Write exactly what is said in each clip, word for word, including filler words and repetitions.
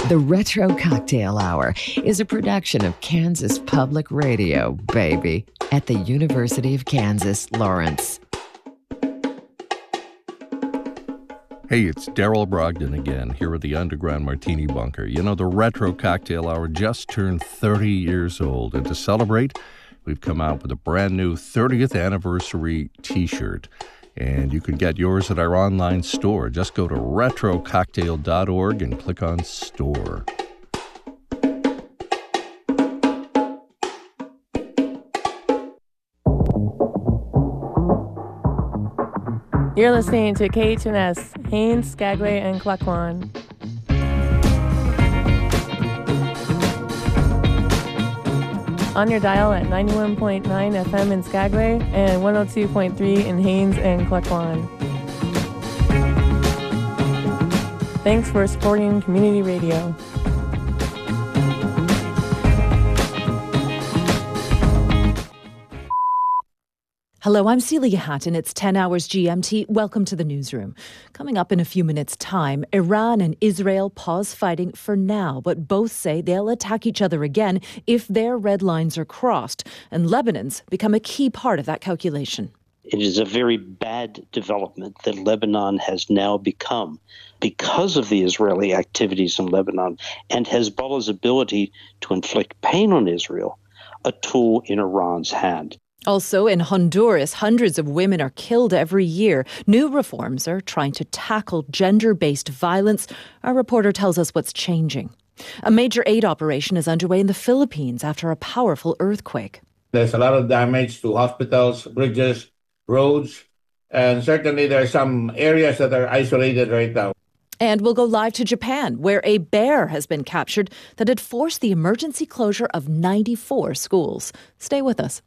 The Retro Cocktail Hour is a production of Kansas Public Radio, baby, at the University of Kansas, Lawrence. Hey, it's Daryl Brogdon again, here with the Underground Martini Bunker. You know, the Retro Cocktail Hour just turned thirty years old, and to celebrate, we've come out with a brand new thirtieth anniversary t-shirt. And you can get yours at our online store. Just go to retro cocktail dot org and click on store. You're listening to K H N S, Haines, Skagway, and Klakwan. On your dial at ninety-one point nine F M in Skagway and one oh two point three in Haines and Klakwan. Thanks for supporting community radio. Hello, I'm Celia Hatton. It's ten hours G M T. Welcome to the newsroom. Coming up in a few minutes' time, Iran and Israel pause fighting for now, but both say they'll attack each other again if their red lines are crossed, and Lebanon's become a key part of that calculation. It is a very bad development that Lebanon has now become, because of the Israeli activities in Lebanon and Hezbollah's ability to inflict pain on Israel, a tool in Iran's hand. Also, in Honduras, hundreds of women are killed every year. New reforms are trying to tackle gender-based violence. Our reporter tells us what's changing. A major aid operation is underway in the Philippines after a powerful earthquake. There's a lot of damage to hospitals, bridges, roads, and certainly there are some areas that are isolated right now. And we'll go live to Japan, where a bear has been captured that had forced the emergency closure of ninety-four schools. Stay with us.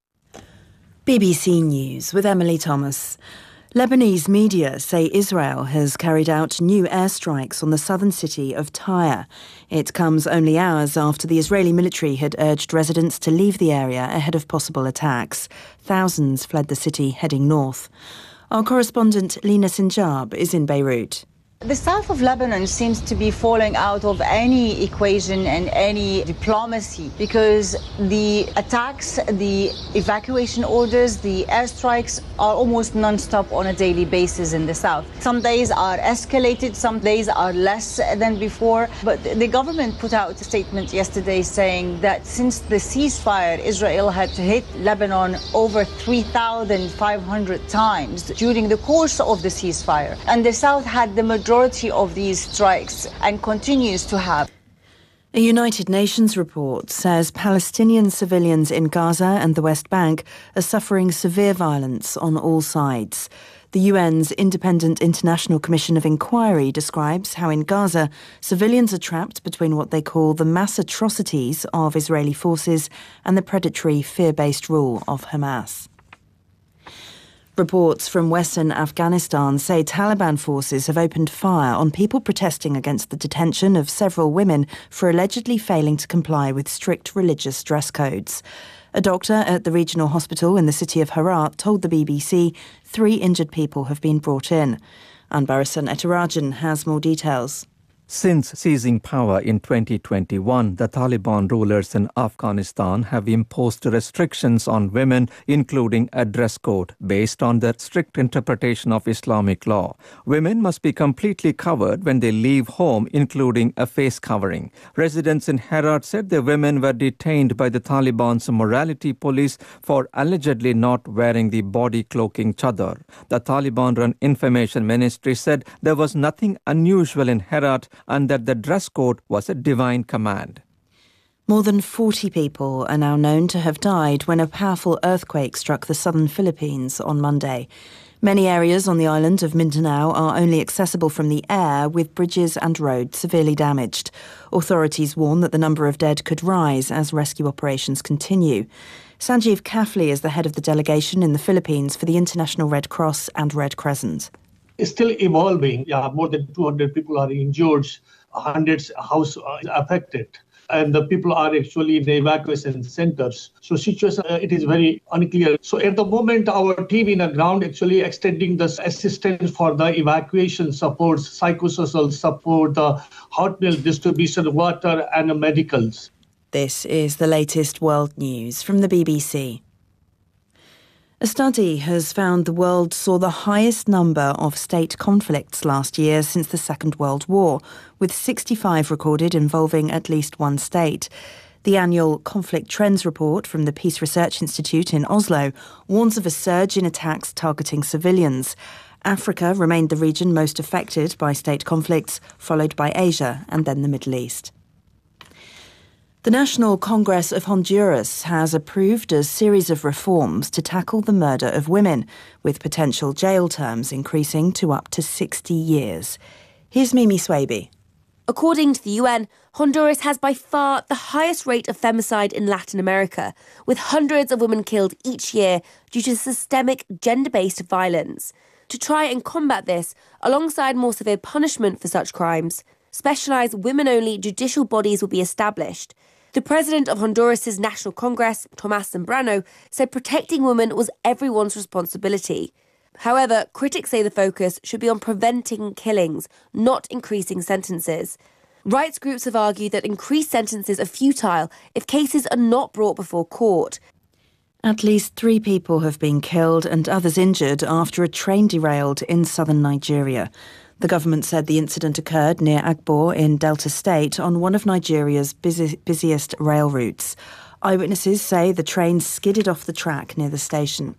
B B C News with Emily Thomas. Lebanese media say Israel has carried out new airstrikes on the southern city of Tyre. It comes only hours after the Israeli military had urged residents to leave the area ahead of possible attacks. Thousands fled the city heading north. Our correspondent Lina Sinjab is in Beirut. The south of Lebanon seems to be falling out of any equation and any diplomacy because the attacks, the evacuation orders, the airstrikes are almost non-stop on a daily basis in the south. Some days are escalated, some days are less than before. But the government put out a statement yesterday saying that since the ceasefire, Israel had hit Lebanon over three thousand five hundred times during the course of the ceasefire. And the south had the majority majority of these strikes and continues to have. A United Nations report says Palestinian civilians in Gaza and the West Bank are suffering severe violence on all sides. The U N's Independent International Commission of Inquiry describes how in Gaza, civilians are trapped between what they call the mass atrocities of Israeli forces and the predatory fear-based rule of Hamas. Reports from western Afghanistan say Taliban forces have opened fire on people protesting against the detention of several women for allegedly failing to comply with strict religious dress codes. A doctor at the regional hospital in the city of Herat told the B B C three injured people have been brought in. Anbarasan Etarajan has more details. Since seizing power in twenty twenty-one, the Taliban rulers in Afghanistan have imposed restrictions on women, including a dress code, based on their strict interpretation of Islamic law. Women must be completely covered when they leave home, including a face covering. Residents in Herat said the women were detained by the Taliban's morality police for allegedly not wearing the body cloaking chadar. The Taliban-run information ministry said there was nothing unusual in Herat and that the dress code was a divine command. More than forty people are now known to have died when a powerful earthquake struck the southern Philippines on Monday. Many areas on the island of Mindanao are only accessible from the air, with bridges and roads severely damaged. Authorities warn that the number of dead could rise as rescue operations continue. Sanjeev Kafli is the head of the delegation in the Philippines for the International Red Cross and Red Crescent. It's still evolving. Yeah, more than two hundred people are injured, hundreds of houses are affected. and the people are actually in the evacuation centers. So situation, uh, it is very unclear. So at the moment, our team in the ground actually extending the assistance for the evacuation support, psychosocial support, the hot meal distribution, water and medicals. This is the latest world news from the B B C. A study has found the world saw the highest number of state conflicts last year since the Second World War, with sixty-five recorded involving at least one state. The annual Conflict Trends report from the Peace Research Institute in Oslo warns of a surge in attacks targeting civilians. Africa remained the region most affected by state conflicts, followed by Asia and then the Middle East. The National Congress of Honduras has approved a series of reforms to tackle the murder of women, with potential jail terms increasing to up to sixty years. Here's Mimi Swaby. According to the U N, Honduras has by far the highest rate of femicide in Latin America, with hundreds of women killed each year due to systemic gender-based violence. To try and combat this, alongside more severe punishment for such crimes, specialised women-only judicial bodies will be established. The president of Honduras' National Congress, Tomás Zambrano, said protecting women was everyone's responsibility. However, critics say the focus should be on preventing killings, not increasing sentences. Rights groups have argued that increased sentences are futile if cases are not brought before court. At least three people have been killed and others injured after a train derailed in southern Nigeria. The government said the incident occurred near Agbo in Delta State on one of Nigeria's busy, busiest rail routes. Eyewitnesses say the train skidded off the track near the station.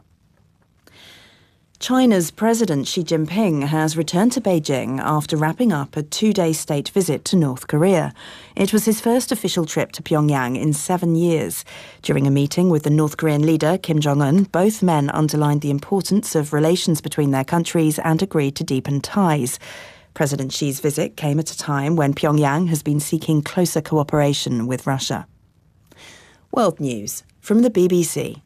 China's President Xi Jinping has returned to Beijing after wrapping up a two-day state visit to North Korea. It was his first official trip to Pyongyang in seven years. During a meeting with the North Korean leader, Kim Jong-un, both men underlined the importance of relations between their countries and agreed to deepen ties. President Xi's visit came at a time when Pyongyang has been seeking closer cooperation with Russia. World News from the B B C.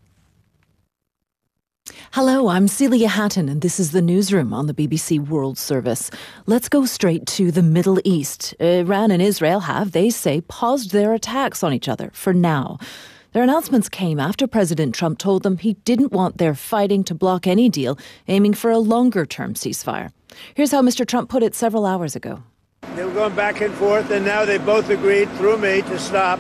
Hello, I'm Celia Hatton, and this is the newsroom on the B B C World Service. Let's go straight to the Middle East. Iran and Israel have, they say, paused their attacks on each other for now. Their announcements came after President Trump told them he didn't want their fighting to block any deal, aiming for a longer-term ceasefire. Here's how Mister Trump put it several hours ago. They were going back and forth, and now they both agreed, through me, to stop.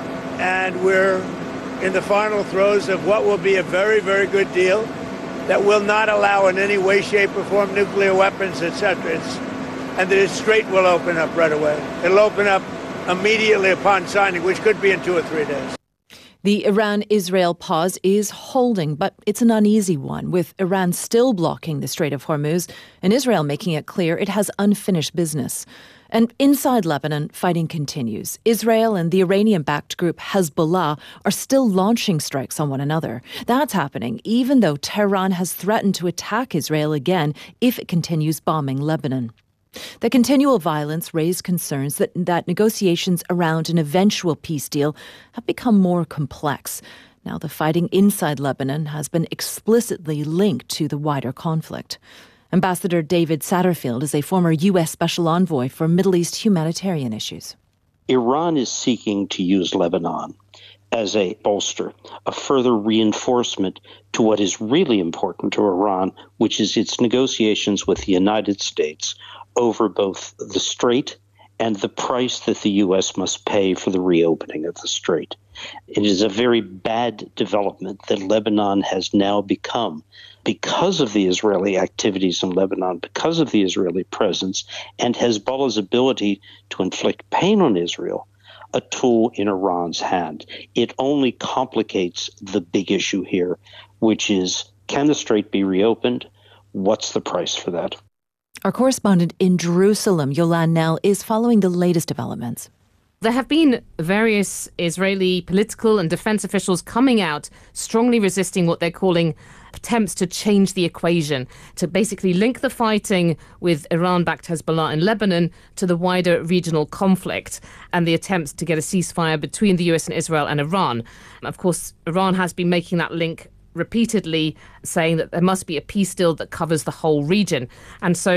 And we're in the final throes of what will be a very, very good deal that will not allow in any way, shape, or form nuclear weapons, et cetera. It's, and the Strait will open up right away. It'll open up immediately upon signing, which could be in two or three days. The Iran-Israel pause is holding, but it's an uneasy one, with Iran still blocking the Strait of Hormuz and Israel making it clear it has unfinished business. And inside Lebanon, fighting continues. Israel and the Iranian-backed group Hezbollah are still launching strikes on one another. That's happening even though Tehran has threatened to attack Israel again if it continues bombing Lebanon. The continual violence raised concerns that, that negotiations around an eventual peace deal have become more complex. Now the fighting inside Lebanon has been explicitly linked to the wider conflict. Ambassador David Satterfield is a former U S Special Envoy for Middle East humanitarian issues. Iran is seeking to use Lebanon as a bolster, a further reinforcement to what is really important to Iran, which is its negotiations with the United States over both the Strait and the price that the U S must pay for the reopening of the Strait. It is a very bad development that Lebanon has now become, because of the Israeli activities in Lebanon, because of the Israeli presence, and Hezbollah's ability to inflict pain on Israel, a tool in Iran's hand. It only complicates the big issue here, which is, can the Strait be reopened? What's the price for that? Our correspondent in Jerusalem, Yolan Nell, is following the latest developments. There have been various Israeli political and defense officials coming out strongly resisting what they're calling attempts to change the equation, to basically link the fighting with Iran-backed Hezbollah in Lebanon to the wider regional conflict and the attempts to get a ceasefire between the U S and Israel and Iran. Of course, Iran has been making that link repeatedly, saying that there must be a peace deal that covers the whole region. And so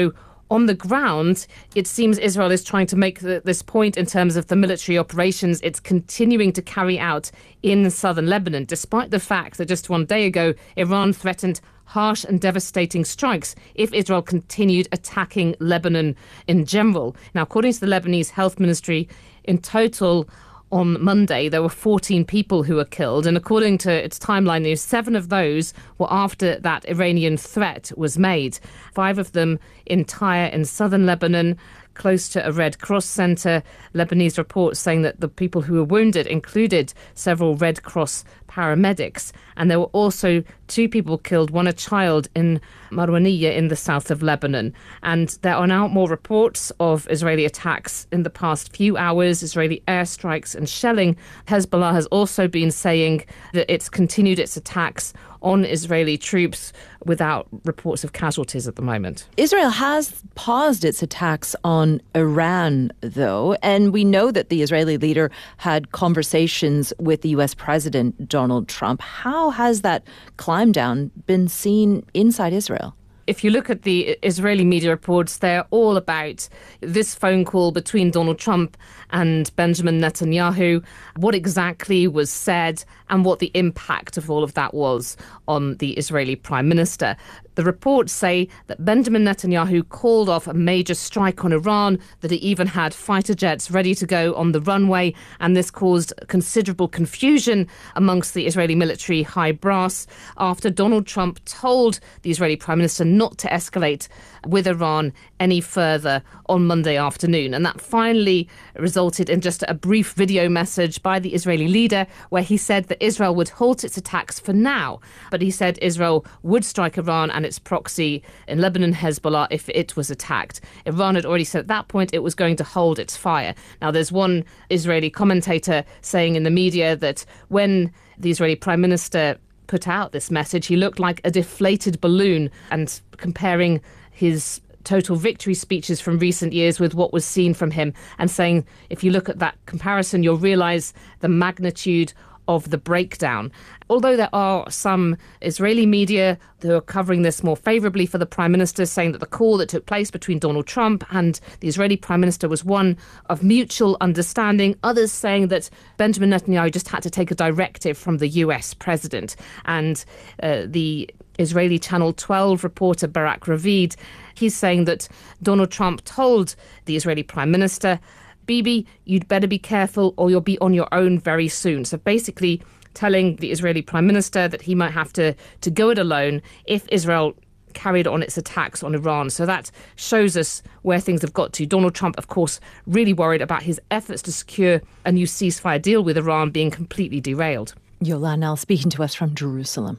on the ground, it seems Israel is trying to make the, this point in terms of the military operations it's continuing to carry out in southern Lebanon, despite the fact that just one day ago, Iran threatened harsh and devastating strikes if Israel continued attacking Lebanon in general. Now, according to the Lebanese Health Ministry, in total, on Monday, there were fourteen people who were killed, and according to its timeline, seven of those were after that Iranian threat was made. Five of them in Tyre in southern Lebanon, close to a Red Cross centre. Lebanese reports saying that the people who were wounded included several Red Cross paramedics, and there were also two people killed, one a child, in Marwaniyah in the south of Lebanon. And there are now more reports of Israeli attacks in the past few hours, Israeli airstrikes and shelling. Hezbollah has also been saying that it's continued its attacks on Israeli troops without reports of casualties at the moment. Israel has paused its attacks on Iran, though, and we know that the Israeli leader had conversations with the U S President Donald Trump. How has that climb down been seen inside Israel? If you look at the Israeli media reports, they're all about this phone call between Donald Trump and Benjamin Netanyahu, what exactly was said and what the impact of all of that was on the Israeli Prime Minister. The reports say that Benjamin Netanyahu called off a major strike on Iran, that he even had fighter jets ready to go on the runway, and this caused considerable confusion amongst the Israeli military high brass after Donald Trump told the Israeli Prime Minister not to escalate with Iran any further on Monday afternoon. And that finally resulted in just a brief video message by the Israeli leader where he said that Israel would halt its attacks for now. But he said Israel would strike Iran and its proxy in Lebanon, Hezbollah, if it was attacked. Iran had already said at that point it was going to hold its fire. Now, there's one Israeli commentator saying in the media that when the Israeli Prime Minister put out this message, he looked like a deflated balloon, and comparing his total victory speeches from recent years with what was seen from him, and saying if you look at that comparison, you'll realise the magnitude of the breakdown. Although there are some Israeli media who are covering this more favourably for the Prime Minister, saying that the call that took place between Donald Trump and the Israeli Prime Minister was one of mutual understanding. Others saying that Benjamin Netanyahu just had to take a directive from the U S President. And uh, the Israeli Channel twelve reporter Barak Ravid, he's saying that Donald Trump told the Israeli Prime Minister, Bibi, you'd better be careful or you'll be on your own very soon. So basically telling the Israeli Prime Minister that he might have to, to go it alone if Israel carried on its attacks on Iran. So that shows us where things have got to. Donald Trump, of course, really worried about his efforts to secure a new ceasefire deal with Iran being completely derailed. Yolan Al speaking to us from Jerusalem.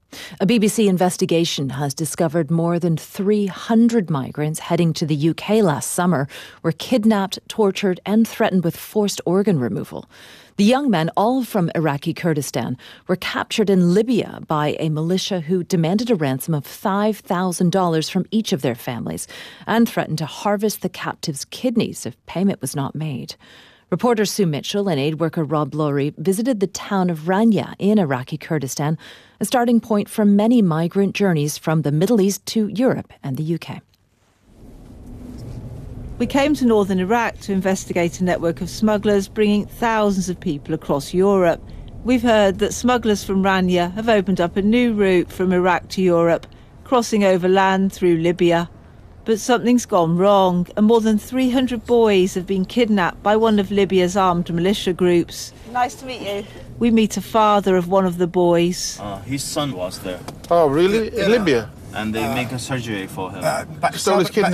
A B B C investigation has discovered more than three hundred migrants heading to the U K last summer were kidnapped, tortured and threatened with forced organ removal. The young men, all from Iraqi Kurdistan, were captured in Libya by a militia who demanded a ransom of five thousand dollars from each of their families and threatened to harvest the captives' kidneys if payment was not made. Reporter Sue Mitchell and aid worker Rob Lowry visited the town of Rania in Iraqi Kurdistan, a starting point for many migrant journeys from the Middle East to Europe and the U K. We came to northern Iraq to investigate a network of smugglers bringing thousands of people across Europe. We've heard that smugglers from Rania have opened up a new route from Iraq to Europe, crossing over land through Libya. But something's gone wrong, and more than three hundred boys have been kidnapped by one of Libya's armed militia groups. Nice to meet you. We meet a father of one of the boys. Uh, his son was there. Oh, really? In Libya? And they make a surgery for him. Stole his kidney?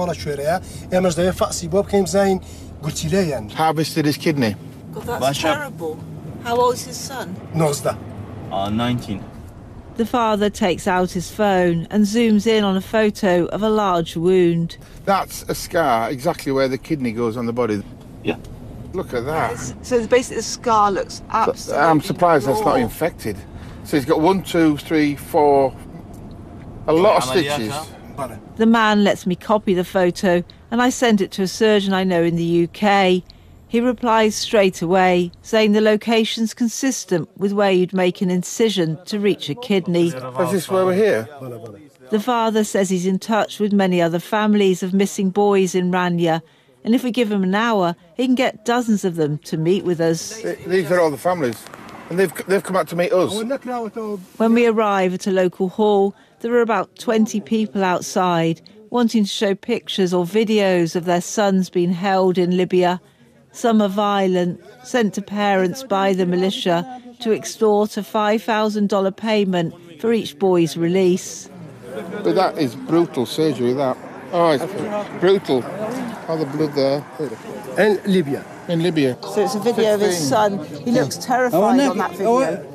Harvested his kidney? God, that's terrible. How old is his son? Uh, nineteen. The father takes out his phone and zooms in on a photo of a large wound. That's a scar exactly where the kidney goes on the body. Yeah. Look at that. So basically the scar looks absolutely I'm surprised raw. That's not infected. So he's got one, two, three, four, a lot of stitches. The man lets me copy the photo and I send it to a surgeon I know in the U K. He replies straight away, saying the location's consistent with where you'd make an incision to reach a kidney. Is this where we're here? The father says he's in touch with many other families of missing boys in Rania, and if we give him an hour, he can get dozens of them to meet with us. These are all the families, and they've they've come out to meet us. When we arrive at a local hall, there are about twenty people outside, wanting to show pictures or videos of their sons being held in Libya. Some are violent, sent to parents by the militia to extort a five thousand dollars payment for each boy's release. But that is brutal surgery, that. Oh, it's brutal. All the blood there. In Libya. In Libya. So it's a video of his son. He looks terrified on that video.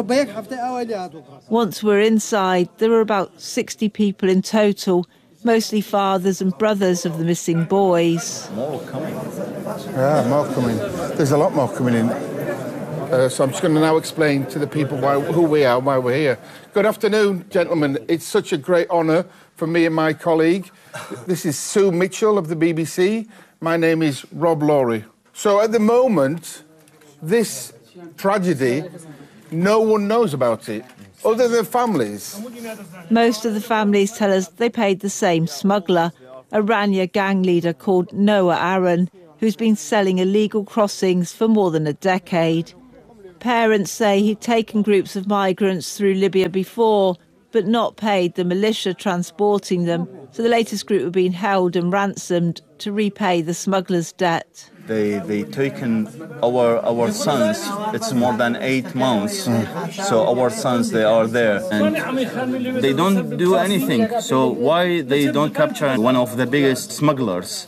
Once we're inside, there are about sixty people in total, mostly fathers and brothers of the missing boys. More coming. Yeah, more coming. There's a lot more coming in. Uh, so I'm just going to now explain to the people why, who we are and why we're here. Good afternoon, gentlemen. It's such a great honour for me and my colleague. This is Sue Mitchell of the B B C. My name is Rob Laurie. So at the moment, this tragedy, no one knows about it, other than families. Most of the families tell us they paid the same smuggler, a Rania gang leader called Noah Aaron, who's been selling illegal crossings for more than a decade. Parents say he'd taken groups of migrants through Libya before, but not paid the militia transporting them, so the latest group were being held and ransomed to repay the smuggler's debt. They they taken our our sons. It's more than eight months. Mm. So our sons, they are there and they don't do anything. So why they don't capture one of the biggest smugglers?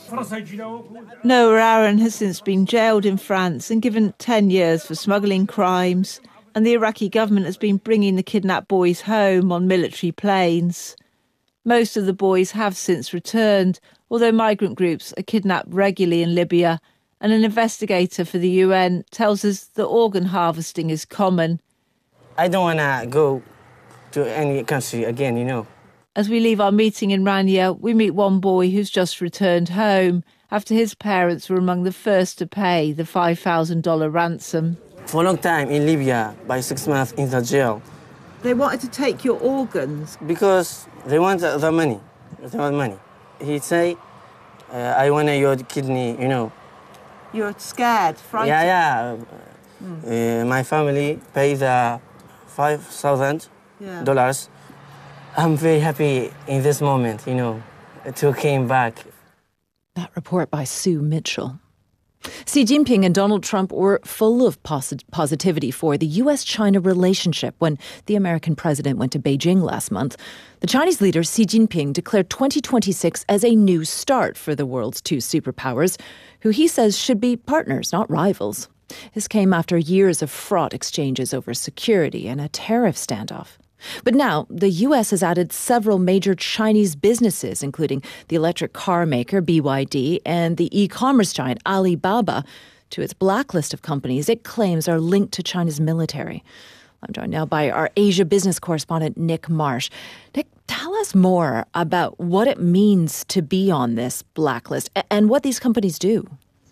Noah Aaron has since been jailed in France and given ten years for smuggling crimes. And the Iraqi government has been bringing the kidnapped boys home on military planes. Most of the boys have since returned, although migrant groups are kidnapped regularly in Libya, and an investigator for the U N tells us that organ harvesting is common. I don't want to go to any country again, you know. As we leave our meeting in Rania, we meet one boy who's just returned home after his parents were among the first to pay the five thousand dollars ransom. For a long time in Libya, by six months in the jail. They wanted to take your organs? Because they want the money. They want money. He'd say, uh, I want your kidney, you know. You're scared, frightened? Yeah, yeah. Mm. Uh, my family paid the five thousand dollars. Yeah. I'm very happy in this moment, you know, to came back. That report by Sue Mitchell. Xi Jinping and Donald Trump were full of posit- positivity for the U S China relationship when the American president went to Beijing last month. The Chinese leader, Xi Jinping, declared twenty twenty-six as a new start for the world's two superpowers, who he says should be partners, not rivals. This came after years of fraught exchanges over security and a tariff standoff. But now, the U S has added several major Chinese businesses, including the electric car maker B Y D and the e-commerce giant Alibaba, to its blacklist of companies it claims are linked to China's military. I'm joined now by our Asia business correspondent, Nick Marsh. Nick, tell us more about what it means to be on this blacklist and what these companies do.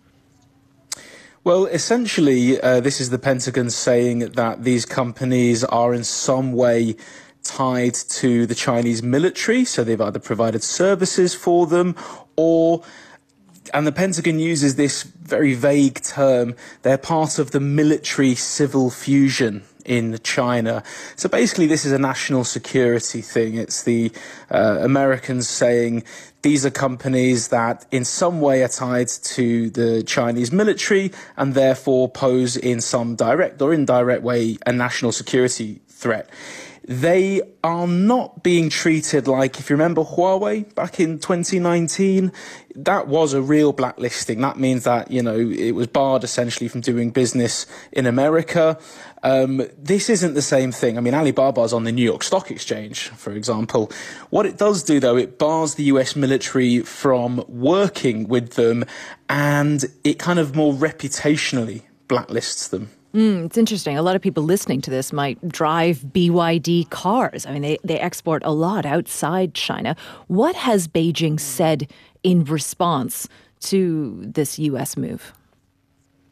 Well, essentially, uh, this is the Pentagon saying that these companies are in some way tied to the Chinese military, so they've either provided services for them or, and the Pentagon uses this very vague term, they're part of the military-civil fusion in China. So basically this is a national security thing. It's the uh, Americans saying these are companies that in some way are tied to the Chinese military and therefore pose in some direct or indirect way a national security threat. They are not being treated like, if you remember Huawei back in twenty nineteen, that was a real blacklisting. That means that, you know, it was barred essentially from doing business in America. Um, this isn't the same thing. I mean, Alibaba's on the New York Stock Exchange, for example. What it does do, though, it bars the U S military from working with them, and it kind of more reputationally blacklists them. Mm, it's interesting. A lot of people listening to this might drive B Y D cars. I mean, they, they export a lot outside China. What has Beijing said in response to this U S move?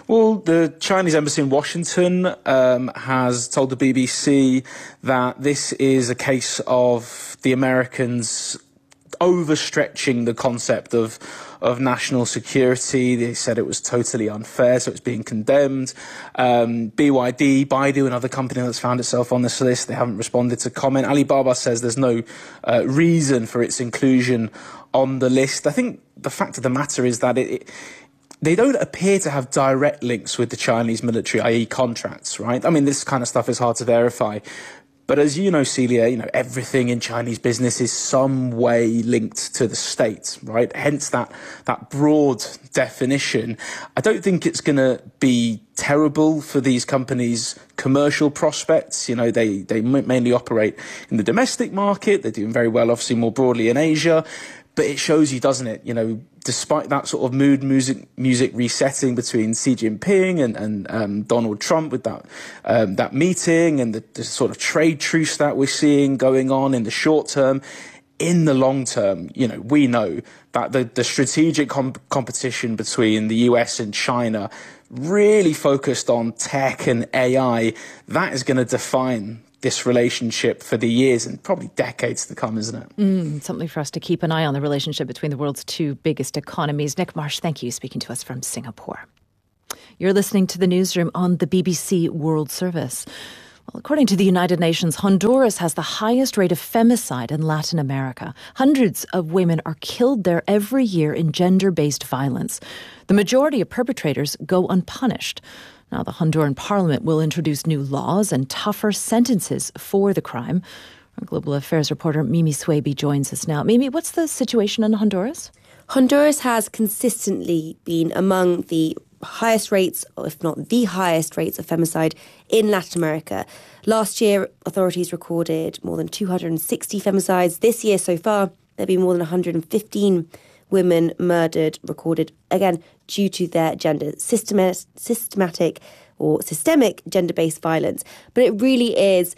Well, the Chinese embassy in Washington um, has told the B B C that this is a case of the Americans overstretching the concept of of national security. They said it was totally unfair, so it's being condemned. Um, B Y D, Baidu, another company that's found itself on this list, they haven't responded to comment. Alibaba says there's no uh, reason for its inclusion on the list. I think the fact of the matter is that it, it they don't appear to have direct links with the Chinese military, that is contracts, right? I mean, this kind of stuff is hard to verify. But as you know, Celia, you know, everything in Chinese business is some way linked to the state, right? Hence that, that broad definition. I don't think it's going to be terrible for these companies' commercial prospects. You know, they, they mainly operate in the domestic market. They're doing very well, obviously, more broadly in Asia. But it shows you, doesn't it? You know, despite that sort of mood music music resetting between Xi Jinping and, and um, Donald Trump with that um, that meeting and the, the sort of trade truce that we're seeing going on in the short term, in the long term, you know, we know that the, the strategic com- competition between the U S and China really focused on tech and A I, that is going to define this relationship for the years and probably decades to come, isn't it? Mm, something for us to keep an eye on, the relationship between the world's two biggest economies. Nick Marsh, thank you, speaking to us from Singapore. You're listening to the Newsroom on the B B C World Service. Well, according to the United Nations, Honduras has the highest rate of femicide in Latin America. Hundreds of women are killed there every year in gender-based violence. The majority of perpetrators go unpunished. Now, the Honduran parliament will introduce new laws and tougher sentences for the crime. Our global affairs reporter Mimi Swaby joins us now. Mimi, what's the situation in Honduras? Honduras has consistently been among the highest rates, or if not the highest rates of femicide in Latin America. Last year, authorities recorded more than two hundred sixty femicides. This year so far, there have been more than one hundred fifteen women murdered, recorded, again, due to their gender, systemat- systematic or systemic gender-based violence. But it really is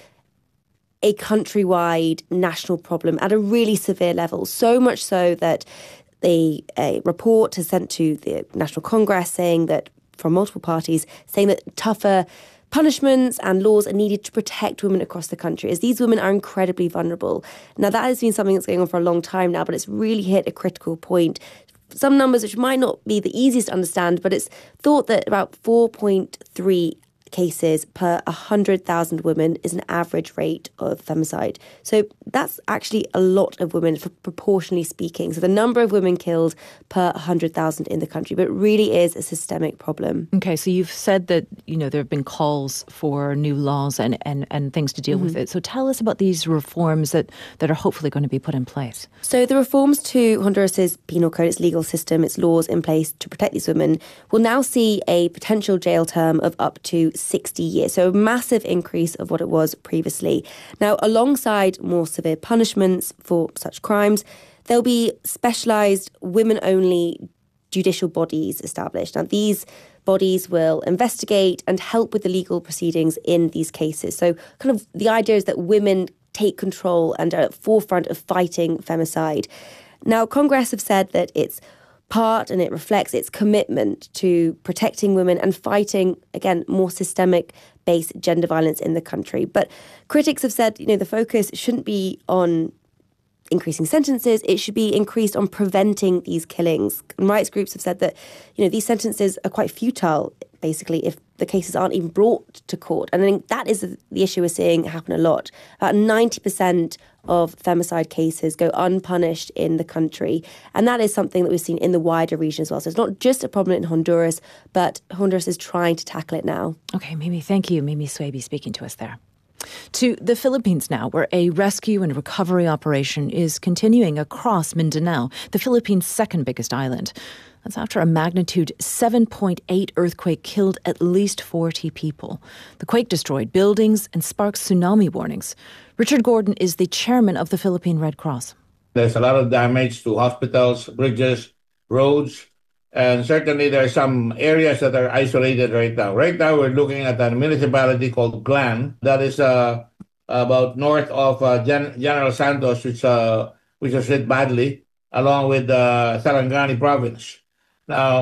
a countrywide national problem at a really severe level, so much so that the, a report is sent to the National Congress saying that, from multiple parties, saying that tougher punishments and laws are needed to protect women across the country, as these women are incredibly vulnerable. Now, that has been something that's going on for a long time now, but it's really hit a critical point. Some numbers which might not be the easiest to understand, but it's thought that about four point three cases per one hundred thousand women is an average rate of femicide. So that's actually a lot of women, for proportionally speaking. So the number of women killed per one hundred thousand in the country, but it really is a systemic problem. Okay, so you've said that, you know, there have been calls for new laws and, and, and things to deal mm-hmm. with it. So tell us about these reforms that, that are hopefully going to be put in place. So the reforms to Honduras's penal code, its legal system, its laws in place to protect these women, will now see a potential jail term of up to sixty years. So a massive increase of what it was previously. Now, alongside more severe punishments for such crimes, there'll be specialised women-only judicial bodies established. Now, these bodies will investigate and help with the legal proceedings in these cases. So kind of the idea is that women take control and are at the forefront of fighting femicide. Now, Congress have said that it's part and it reflects its commitment to protecting women and fighting, again, more systemic-based gender violence in the country. But critics have said, you know, the focus shouldn't be on increasing sentences, it should be increased on preventing these killings. And rights groups have said that, you know, these sentences are quite futile, basically, if the cases aren't even brought to court. And I think that is the issue we're seeing happen a lot. About ninety percent of femicide cases go unpunished in the country. And that is something that we've seen in the wider region as well. So it's not just a problem in Honduras, but Honduras is trying to tackle it now. Okay, Mimi, thank you. Mimi Swaby speaking to us there. To the Philippines now, where a rescue and recovery operation is continuing across Mindanao, the Philippines' second biggest island. That's after a magnitude seven point eight earthquake killed at least forty people. The quake destroyed buildings and sparked tsunami warnings. Richard Gordon is the chairman of the Philippine Red Cross. There's a lot of damage to hospitals, bridges, roads, and certainly there are some areas that are isolated right now. Right now, we're looking at a municipality called Glan that is uh, about north of uh, Gen- General Santos, which uh, which was hit badly, along with uh, Sarangani province. Now,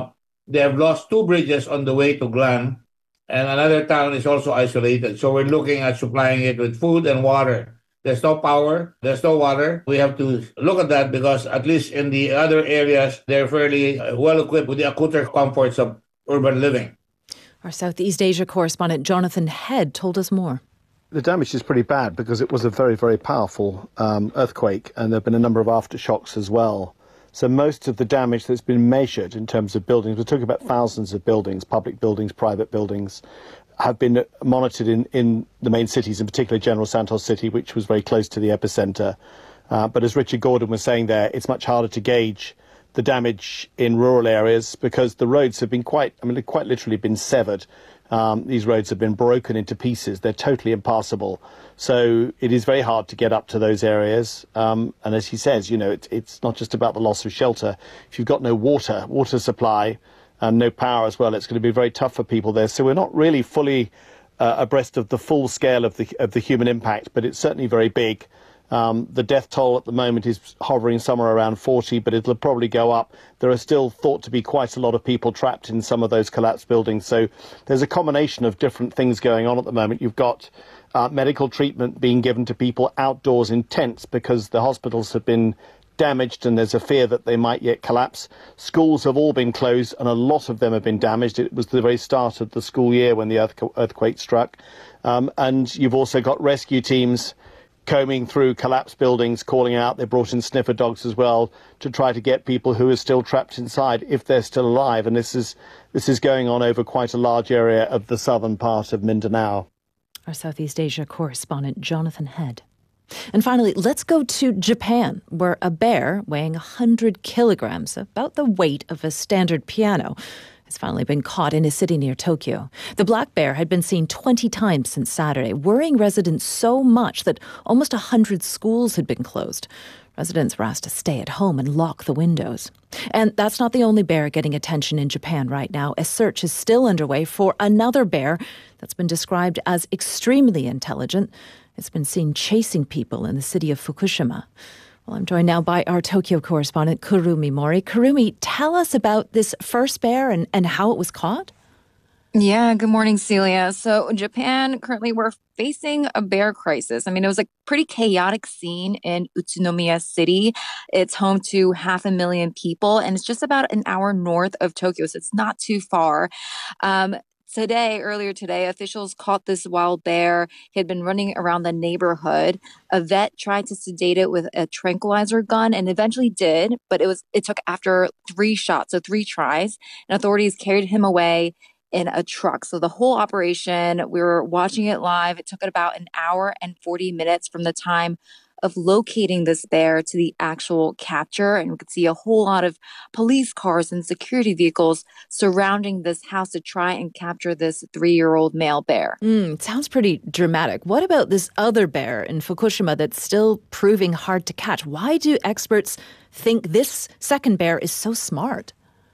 They have lost two bridges on the way to Glan, and another town is also isolated. So we're looking at supplying it with food and water. There's no power, there's no water. We have to look at that because at least in the other areas, they're fairly well equipped with the acuter comforts of urban living. Our Southeast Asia correspondent Jonathan Head told us more. The damage is pretty bad because it was a very, very powerful um, earthquake, and there have been a number of aftershocks as well. So most of the damage that's been measured in terms of buildings, we're talking about thousands of buildings, public buildings, private buildings, have been monitored in, in the main cities, in particular General Santos City, which was very close to the epicenter. Uh, but as Richard Gordon was saying there, it's much harder to gauge the damage in rural areas because the roads have been quite, I mean, they've quite literally been severed. Um, these roads have been broken into pieces. They're totally impassable. So it is very hard to get up to those areas. Um, and as he says, you know, it, it's not just about the loss of shelter. If you've got no water, water supply, and no power as well, it's going to be very tough for people there. So we're not really fully uh, abreast of the full scale of the of the human impact, but it's certainly very big. Um, the death toll at the moment is hovering somewhere around forty, but it'll probably go up. There are still thought to be quite a lot of people trapped in some of those collapsed buildings. So there's a combination of different things going on at the moment. You've got uh, medical treatment being given to people outdoors in tents because the hospitals have been damaged and there's a fear that they might yet collapse. Schools have all been closed and a lot of them have been damaged. It was the very start of the school year when the earth- earthquake struck. Um, and you've also got rescue teams combing through collapsed buildings, calling out. They brought in sniffer dogs as well to try to get people who are still trapped inside if they're still alive. And this is this is going on over quite a large area of the southern part of Mindanao. Our Southeast Asia correspondent Jonathan Head. And finally, let's go to Japan, where a bear weighing one hundred kilograms, about the weight of a standard piano, has finally been caught in a city near Tokyo. The black bear had been seen twenty times since Saturday, worrying residents so much that almost one hundred schools had been closed. Residents were asked to stay at home and lock the windows. And that's not the only bear getting attention in Japan right now. A search is still underway for another bear that's been described as extremely intelligent. It's been seen chasing people in the city of Fukushima. Well, I'm joined now by our Tokyo correspondent, Kurumi Mori. Kurumi, tell us about this first bear and, and how it was caught. Yeah, good morning, Celia. So Japan, currently we're facing a bear crisis. I mean, it was a pretty chaotic scene in Utsunomiya City. It's home to half a million people, and it's just about an hour north of Tokyo, so it's not too far. Um, Today, earlier today, officials caught this wild bear. He had been running around the neighborhood. A vet tried to sedate it with a tranquilizer gun and eventually did, but it was it took after three shots, so three tries, and authorities carried him away in a truck. So the whole operation, we were watching it live. It took about an hour and forty minutes from the time of locating this bear to the actual capture. And we could see a whole lot of police cars and security vehicles surrounding this house to try and capture this three-year-old male bear. Mm, sounds pretty dramatic. What about this other bear in Fukushima that's still proving hard to catch? Why do experts think this second bear is so smart?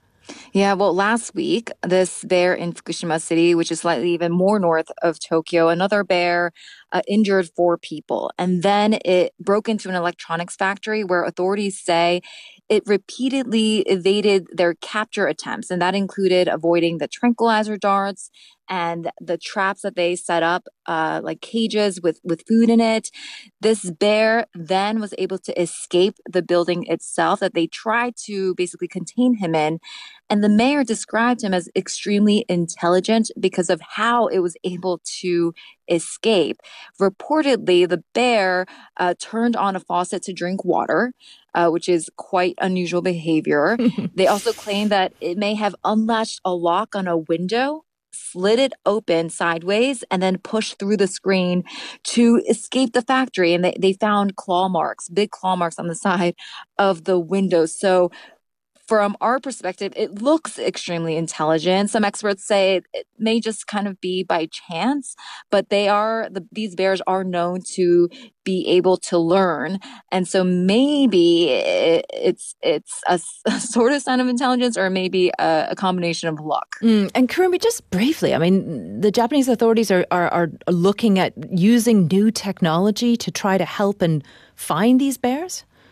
Yeah, well, last week, this bear in Fukushima City, which is slightly even more north of Tokyo, another bear uh, injured four people. And then it broke into an electronics factory where authorities say it repeatedly evaded their capture attempts. And that included avoiding the tranquilizer darts and the traps that they set up, uh, like cages with, with food in it. This bear then was able to escape the building itself that they tried to basically contain him in. And the mayor described him as extremely intelligent because of how it was able to escape. Reportedly, the bear uh, turned on a faucet to drink water, uh, which is quite unusual behavior. They also claim that it may have unlatched a lock on a window, slid it open sideways, and then pushed through the screen to escape the factory. And they, they found claw marks, big claw marks on the side of the window. So from our perspective, it looks extremely intelligent. Some experts say it may just kind of be by chance, but they are the, these bears are known to be able to learn, and so maybe it, it's it's a, a sort of sign of intelligence, or maybe a, a combination of luck. Mm, and Kurumi, just briefly, I mean, the Japanese authorities are, are are looking at using new technology to try to help and find these bears.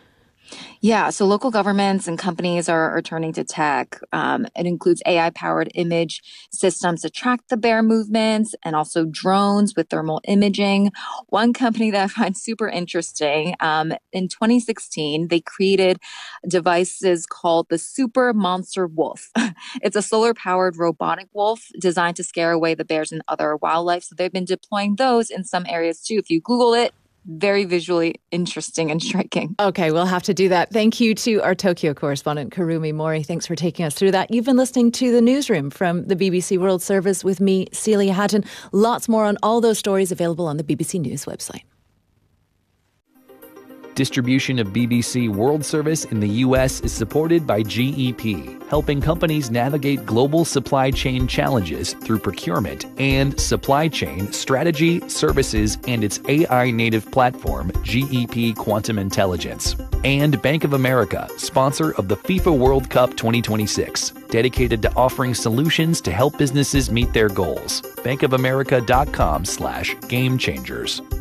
Yeah, so local governments and companies are, are turning to tech. Um, it includes A I-powered image systems to track the bear movements and also drones with thermal imaging. One company that I find super interesting, um, in twenty sixteen, they created devices called the Super Monster Wolf. It's a solar-powered robotic wolf designed to scare away the bears and other wildlife. So they've been deploying those in some areas too. If you Google it, very visually interesting and striking. Okay, we'll have to do that. Thank you to our Tokyo correspondent, Kurumi Mori. Thanks for taking us through that. You've been listening to The Newsroom from the B B C World Service with me, Celia Hatton. Lots more on all those stories available on the B B C News website. Distribution of B B C World Service in the U S is supported by G E P, helping companies navigate global supply chain challenges through procurement and supply chain strategy, services, and its A I-native platform, G E P Quantum Intelligence. And Bank of America, sponsor of the FIFA World Cup twenty twenty-six, dedicated to offering solutions to help businesses meet their goals. bankofamerica.com slash game changers.